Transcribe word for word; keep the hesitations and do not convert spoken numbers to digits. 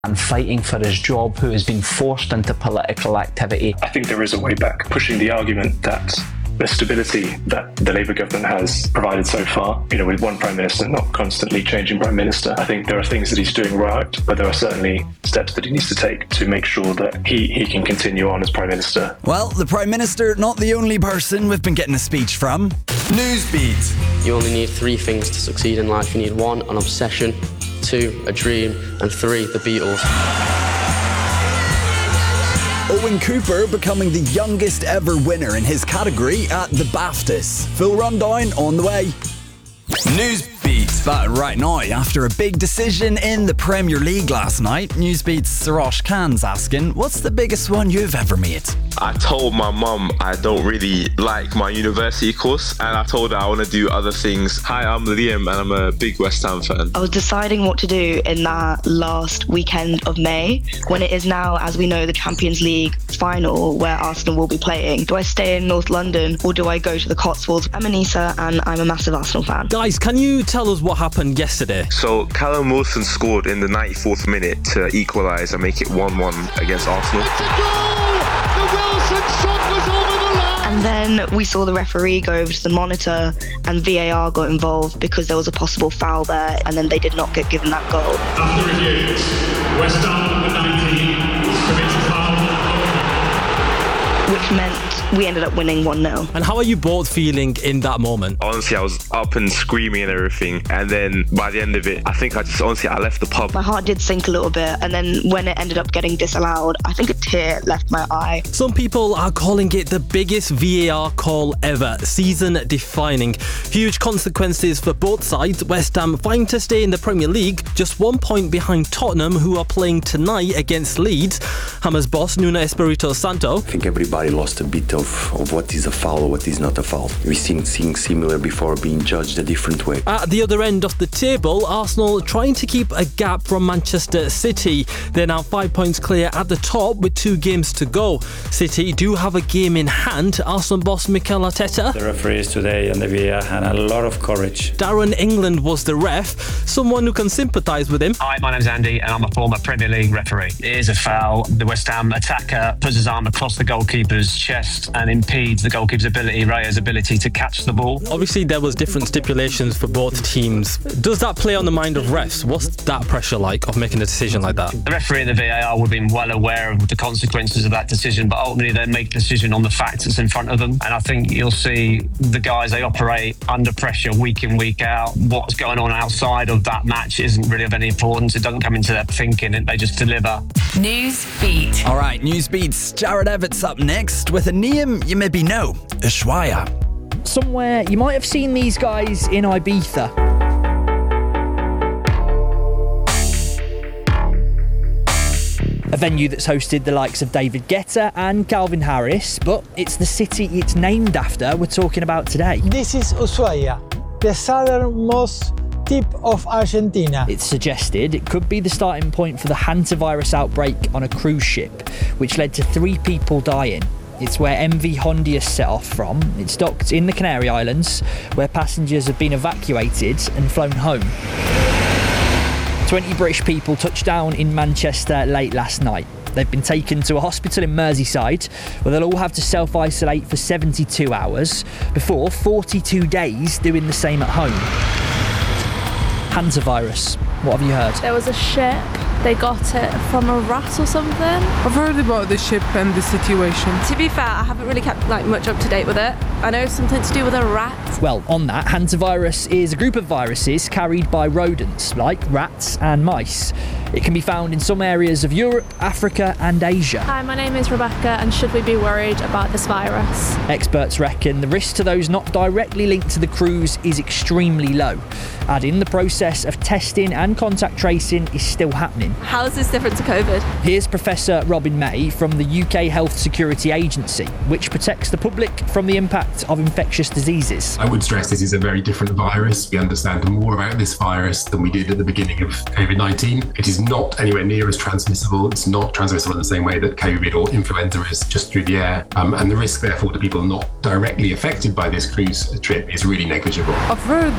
and fighting for his job, who has been forced into political activity. I think there is a way back, pushing the argument that the stability that the Labour government has provided so far, you know, with one Prime Minister not constantly changing Prime Minister, I think there are things that he's doing right, but there are certainly steps that he needs to take to make sure that he, he can continue on as Prime Minister. Well, the Prime Minister, not the only person we've been getting a speech from. Newsbeat. You only need three things to succeed in life. You need one, an obsession, two, a dream, and three, the Beatles. Owen Cooper becoming the youngest ever winner in his category at the BAFTAs. Full rundown on the way. Newsbeat. But right now, after a big decision in the Premier League last night, Newsbeat's Sarosh Khan's asking, what's the biggest one you've ever made? I told my mum I don't really like my university course, and I told her I want to do other things. Hi, I'm Liam, and I'm a big West Ham fan. I was deciding what to do in that last weekend of May, when it is now, as we know, the Champions League final where Arsenal will be playing. Do I stay in North London or do I go to the Cotswolds? I'm Anissa and I'm a massive Arsenal fan. Guys, can you tell us what happened yesterday? So Callum Wilson scored in the ninety-fourth minute to equalise and make it one one against Arsenal. It's a goal! The Wilson shot was over the line! And then we saw the referee go over to the monitor and V A R got involved because there was a possible foul there, and then they did not get given that goal. After review, West Ham number nineteen commits foul, which meant we ended up winning one nil. And how are you both feeling in that moment? Honestly, I was up and screaming and everything, and then by the end of it, I think I just, honestly, I left the pub. My heart did sink a little bit, and then when it ended up getting disallowed, I think a tear left my eye. Some people are calling it the biggest V A R call ever, season defining. Huge consequences for both sides. West Ham fighting to stay in the Premier League, just one point behind Tottenham, who are playing tonight against Leeds. Hammers boss Nuno Espirito Santo. I think everybody lost a bit of, of what is a foul or what is not a foul. We've seen things similar before being judged a different way. At the other end of the table, Arsenal trying to keep a gap from Manchester City. They're now five points clear at the top with two games to go. City do have a game in hand. Arsenal boss Mikel Arteta. The referees today and the V A R had a lot of courage. Darren England was the ref, someone who can sympathise with him. Hi, my name's Andy and I'm a former Premier League referee. It is a foul. The West Ham attacker puts his arm across the goalkeeper's chest and impedes the goalkeeper's ability, Raya's ability to catch the ball. Obviously, there was different stipulations for both teams. Does that play on the mind of refs? What's that pressure like of making a decision like that? The referee and the V A R would have been well aware of the consequences of that decision, but ultimately they make the decision on the facts that's in front of them. And I think you'll see the guys, they operate under pressure week in, week out. What's going on outside of that match isn't really of any importance. It doesn't come into their thinking, they just deliver. News Beat. All right, News Beat's Jared Everett's up next with a name you maybe know, Ushuaia. Somewhere you might have seen these guys in Ibiza. A venue that's hosted the likes of David Guetta and Calvin Harris, but it's the city it's named after we're talking about today. This is Ushuaia, the southernmost tip of Argentina. It's suggested it could be the starting point for the hantavirus outbreak on a cruise ship, which led to three people dying. It's where M V Hondius set off from. It's docked in the Canary Islands, where passengers have been evacuated and flown home. twenty British people touched down in Manchester late last night. They've been taken to a hospital in Merseyside, where they'll all have to self-isolate for seventy-two hours, before forty-two days doing the same at home. Hantavirus. What have you heard? There was a ship. They got it from a rat or something. I've heard about the ship and the situation. To be fair, I haven't really kept like much up to date with it. I know something to do with a rat. Well, on that, hantavirus is a group of viruses carried by rodents, like rats and mice. It can be found in some areas of Europe, Africa and Asia. Hi, my name is Rebecca, and should we be worried about this virus? Experts reckon the risk to those not directly linked to the cruise is extremely low, adding the process of testing and contact tracing is still happening. How is this different to COVID? Here's Professor Robin May from the U K Health Security Agency, which protects the public from the impact of infectious diseases. I would stress this is a very different virus. We understand more about this virus than we did at the beginning of COVID nineteen. It is not anywhere near as transmissible. It's not transmissible in the same way that COVID or influenza is, just through the air. Um, and the risk, therefore, to people not directly affected by this cruise trip is really negligible. I've heard